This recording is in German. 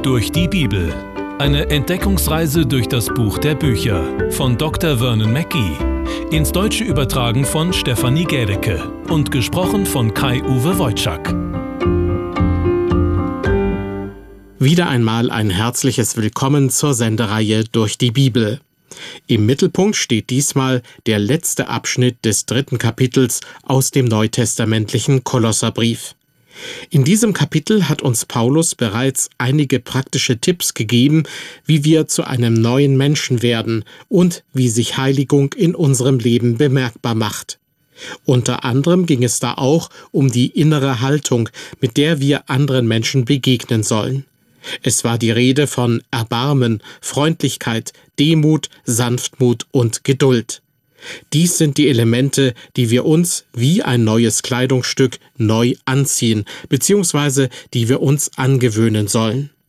Durch die Bibel. Eine Entdeckungsreise durch das Buch der Bücher von Dr. Vernon Mackey. Ins Deutsche übertragen von Stefanie Gädecke und gesprochen von Kai-Uwe Wojczak. Wieder einmal ein herzliches Willkommen zur Sendereihe Durch die Bibel. Im Mittelpunkt steht diesmal der letzte Abschnitt des 3. Kapitels aus dem neutestamentlichen Kolosserbrief. In diesem Kapitel hat uns Paulus bereits einige praktische Tipps gegeben, wie wir zu einem neuen Menschen werden und wie sich Heiligung in unserem Leben bemerkbar macht. Unter anderem ging es da auch um die innere Haltung, mit der wir anderen Menschen begegnen sollen. Es war die Rede von Erbarmen, Freundlichkeit, Demut, Sanftmut und Geduld. Dies sind die Elemente, die wir uns wie ein neues Kleidungsstück neu anziehen, bzw. die wir uns angewöhnen sollen.